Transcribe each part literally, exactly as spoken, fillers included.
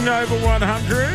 Nova one hundred.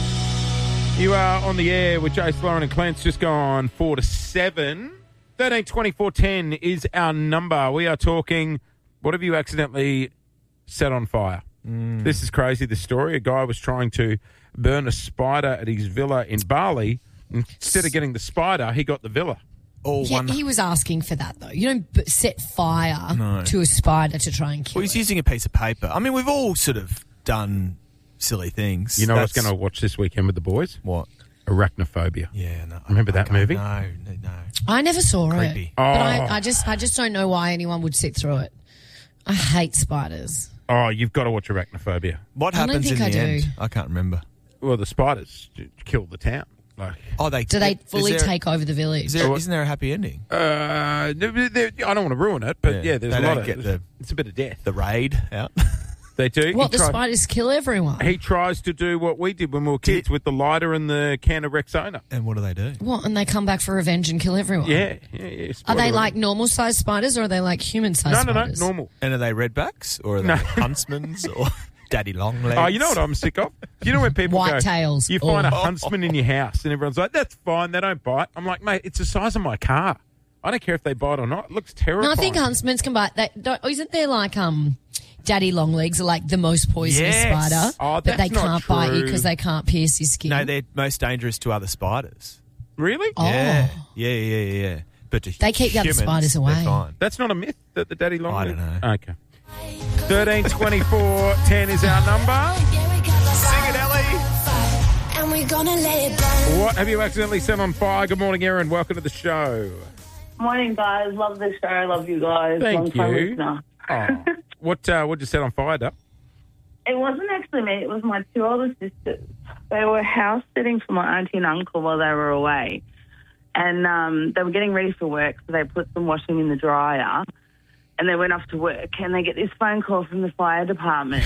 You are on the air with Jace, Lauren and Clint's just gone four to seven. thirteen twenty-four ten is our number. We are talking, what have you accidentally set on fire? Mm. This is crazy, this story. A guy was trying to burn a spider at his villa in Bali. Instead of getting the spider, he got the villa. Or yeah, one... he was asking for that, though. You don't b- set fire no. to a spider to try and kill Well, he's it. using a piece of paper. I mean, we've all sort of done silly things. You know That's... what I was going to watch this weekend with the boys? What? Arachnophobia. Yeah, no. Remember that okay, movie? No, no, no. I never saw Creepy. it. But Oh. I, I just I just don't know why anyone would sit through it. I hate spiders. Oh, you've got to watch Arachnophobia. What I don't happens in think the I do. end? I can't remember. Well, the spiders kill the town. Like, Oh, they Do they is fully there- take over the village? Is there, isn't there a happy ending? uh, there- there- I don't want to ruin it, but Yeah, yeah, there's they a lot don't of get the- it's a bit of death. The raid out. They do. What, He the tried- spiders kill everyone? He tries to do what we did when we were kids with the lighter and the can of Rexona. And what do they do? What, and they come back for revenge and kill everyone? Yeah, yeah, yeah. Are Spoiler they alert. like normal-sized spiders or are they like human-sized No, no, no, spiders? normal. And are they redbacks or are they No. huntsmans or daddy longlegs? Oh, you know what I'm sick of? You know when people White go, tails. you find Oh. a huntsman in your house and everyone's like, that's fine, they don't bite. I'm like, mate, it's the size of my car. I don't care if they bite or not. It looks terrifying. No, I think huntsmen can bite. That, don't, isn't there like um, daddy longlegs are like the most poisonous Yes. spider, Oh, but they that's not can't bite you true. because they can't pierce your skin. No, they're most dangerous to other spiders. Really? Oh. Yeah, yeah, yeah, yeah. yeah. But to They keep the other humans, spiders away. They're fine. That's not a myth that the daddy long I don't know. Okay. thirteen twenty-four ten is our number. Sing it, Ellie. And we're gonna let it burn. What have you accidentally set on fire? Good morning, Erin. Welcome to the show. Morning, guys. Love the show. Love you guys. Thank Long time you. listener. Oh. What uh, what did you set on fire, Duck? It wasn't actually me. It was my two older sisters. They were house sitting for my auntie and uncle while they were away. And um, they were getting ready for work, so they put some washing in the dryer. And they went off to work, and they get this phone call from the fire department.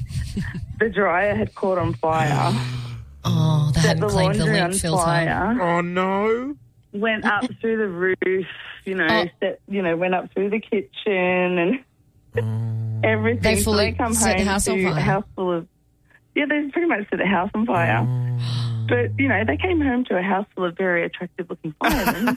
The dryer had caught on fire. oh, they Set hadn't the cleaned the laundry lint on filter. fire. Oh, no. Went up through the roof, you know, Oh. set, you know, went up through the kitchen and everything. They So fully they come set the home house on to fire? a house full of, yeah, they pretty much set the house on fire. But, you know, they came home to a house full of very attractive-looking firemen.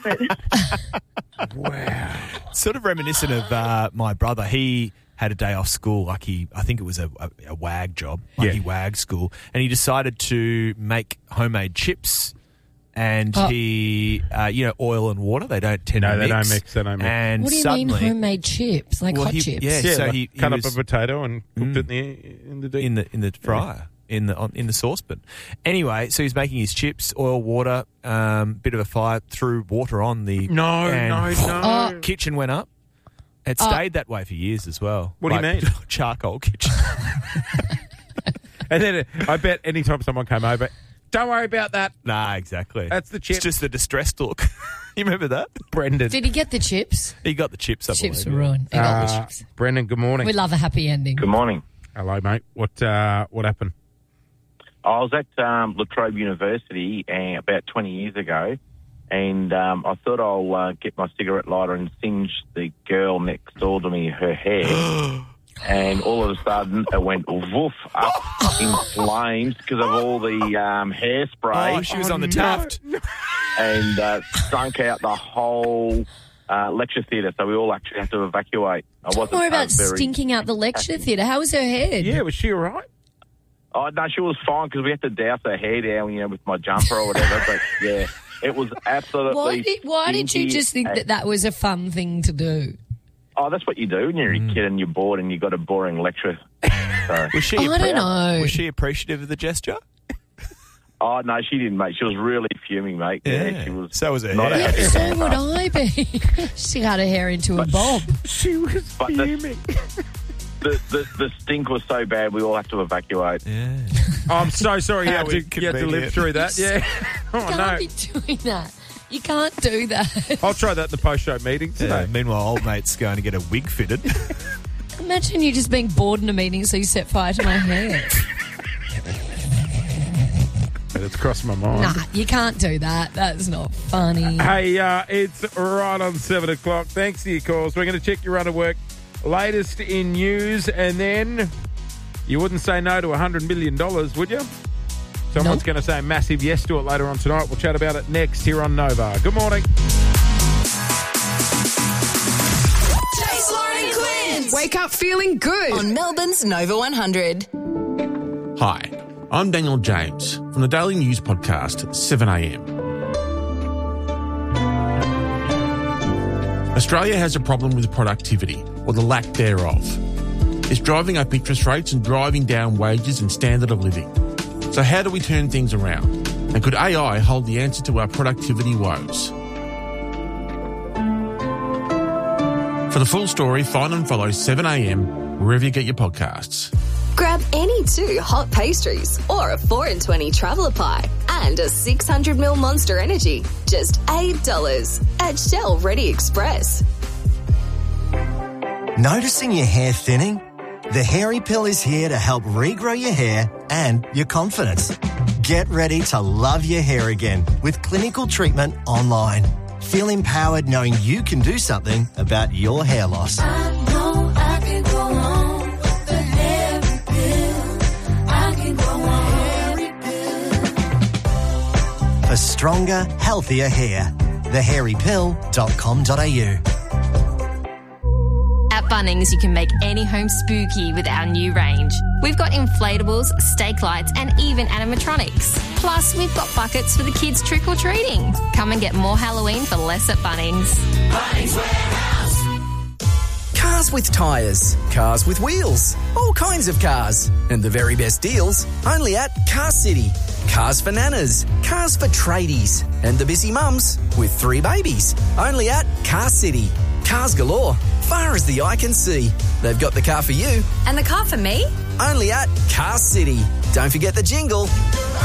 But Wow. Sort of reminiscent of uh, my brother. He had a day off school, like he, I think it was a, a, a wag job, like Yeah. he wag school, and he decided to make homemade chips. And Oh. he, uh, you know, oil and water, they don't tend No, to they mix. don't mix, they don't mix. And What do you suddenly, mean homemade chips? Like Well, hot he- chips? yeah. Yeah, So like he- he cut was- up a potato and cooked Mm. it in the, in the deep. in the in the fryer, in the on, in the saucepan. Anyway, so he's making his chips, oil, water, um, bit of a fire, threw water on the No, and no, no. Oh. kitchen went up. It Oh. stayed that way for years as well. What do you Like, mean? Charcoal kitchen. And then uh, I bet anytime someone came over, don't worry about that, Nah, exactly. That's the chip. It's just the distressed look. You remember that? Brendan. Did he get the chips? He got the chips. I Chips were believe, yeah. ruined. He got the Uh, chips. Brendan, good morning. We love a happy ending. Good morning. Hello, mate. What uh, what happened? I was at um, La Trobe University uh, about twenty years ago, and um, I thought I'll uh, get my cigarette lighter and singe the girl next door to me her hair. And all of a sudden, it went woof up in flames because of all the um, hairspray. Oh, she was on the no. Taft. And uh, stunk out the whole uh, lecture theatre, so we all actually had to evacuate. I Don't wasn't worry about uh, very stinking out the lecture happy. theatre. How was her head? Yeah, was she all right? Oh, no, she was fine because we had to douse her hair down, you know, with my jumper or whatever. But, yeah, it was absolutely Why did, why did you stinky just think and- that that was a fun thing to do? Oh, that's what you do when you're a kid and you're bored and you've got a boring lecture. So, Was she? Oh, I don't know. Was she appreciative of the gesture? oh, no, she didn't, mate. She was really fuming, mate. Yeah, she was. So was her not a hair. happy So camper. would I be. She had her hair into a bob. She was But the- fuming. The, the, the stink was so bad we all had to evacuate. Yeah. Oh, I'm so sorry you How had, to, you had to live inconvenient. through that. Yeah. You Oh, can't no. be doing that. You can't do that. I'll try that at the post-show meeting Yeah. today. Meanwhile, old mate's going to get a wig fitted. Imagine you just being bored in a meeting, so you set fire to my hair. But it's crossed my mind. Nah, you can't do that. That's not funny. Hey, uh, it's right on seven o'clock. Thanks for your calls. We're going to check your run of work, latest in news, and then You wouldn't say no to one hundred million dollars, would you? Someone's Nope. going to say massive yes to it later on tonight. We'll chat about it next here on Nova. Good morning. Jace, Lauren and Quinn. Wake up feeling good. On Melbourne's Nova one hundred. Hi, I'm Daniel James from the daily news podcast seven a m. Australia has a problem with productivity, or the lack thereof. It's driving up interest rates and driving down wages and standard of living. So how do we turn things around? And could A I hold the answer to our productivity woes? For the full story, find and follow seven a m wherever you get your podcasts. Grab any two hot pastries or a four and twenty traveller pie and a six hundred milliliter Monster Energy. Just eight dollars at Shell Ready Express. Noticing your hair thinning? The Hairy Pill is here to help regrow your hair and your confidence. Get ready to love your hair again with clinical treatment online. Feel empowered knowing you can do something about your hair loss. I know I can go on with the Hairy Pill. I can go on Hairy Pill. For stronger, healthier hair. the hairy pill dot com dot a u. At Bunnings, you can make any home spooky with our new range. We've got inflatables, stake lights, and even animatronics. Plus, we've got buckets for the kids trick-or-treating. Come and get more Halloween for less at Bunnings. Bunnings Warehouse. Cars with tyres, cars with wheels, all kinds of cars. And the very best deals only at Car City. Cars for nanas, cars for tradies, and the busy mums with three babies. Only at Car City. Cars galore, far as the eye can see. They've got the car for you. And the car for me? Only at Car City. Don't forget the jingle.